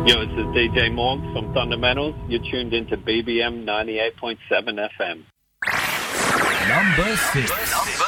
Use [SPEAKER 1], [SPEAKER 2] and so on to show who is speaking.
[SPEAKER 1] Yo, this is DJ Morgs from Fundamentals. You're tuned into BBM 98.7 FM.
[SPEAKER 2] Number 6.